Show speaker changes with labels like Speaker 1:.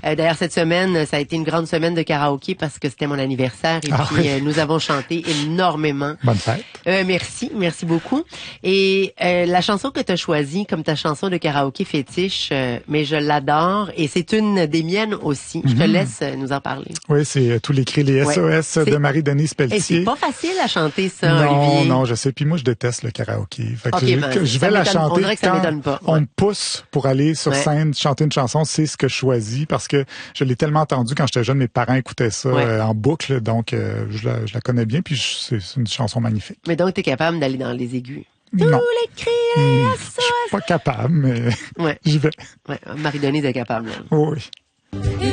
Speaker 1: D'ailleurs, cette semaine, ça a été une grande semaine de karaoké parce que c'était mon anniversaire et nous avons chanté énormément.
Speaker 2: Bonne fête.
Speaker 1: Merci beaucoup. Et la chanson que tu as choisie comme ta chanson de karaoké fétiche, mais je l'adore et c'est une des miennes aussi. Je te laisse nous en parler.
Speaker 2: Oui, c'est tous les cris, les SOS de Marie-Denise Pelletier.
Speaker 1: Et c'est pas facile à chanter ça, Olivier.
Speaker 2: Non, je sais. Puis moi, je déteste le karaoké. Fait que je vais la
Speaker 1: on
Speaker 2: chanter
Speaker 1: dirait que ça m'étonne pas.
Speaker 2: On me pousse pour aller sur scène chanter une chanson, c'est ce que je choisis parce que je l'ai tellement entendu quand j'étais jeune, mes parents écoutaient ça en boucle, donc je la connais bien, puis c'est une chanson magnifique.
Speaker 1: Mais donc, tu es capable d'aller dans les aigus?
Speaker 2: Non.
Speaker 1: Tous les cris, les SOS.
Speaker 2: Je suis pas capable, mais j'y vais.
Speaker 1: Ouais, Marie-Denise est capable.
Speaker 2: Oui.